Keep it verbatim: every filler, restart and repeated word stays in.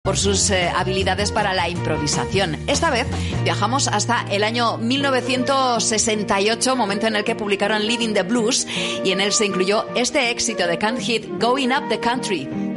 por sus eh, habilidades para la improvisación. Esta vez viajamos hasta el año mil novecientos sesenta y ocho, momento en el que publicaron Living the Blues, y en él se incluyó este éxito de Canned Heat, Going Up the Country.